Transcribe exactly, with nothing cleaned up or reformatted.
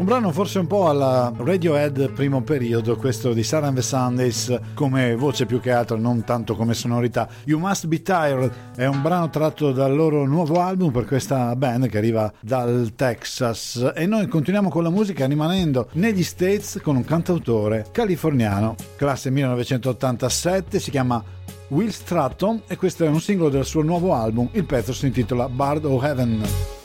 Un brano forse un po' alla Radiohead primo periodo, questo di Sarah and the Sundays, come voce più che altro, non tanto come sonorità. You Must Be Tired è un brano tratto dal loro nuovo album per questa band che arriva dal Texas, e noi continuiamo con la musica rimanendo negli States con un cantautore californiano, classe millenovecentottantasette, si chiama Will Stratton e questo è un singolo del suo nuovo album, il pezzo si intitola Bard of Heaven.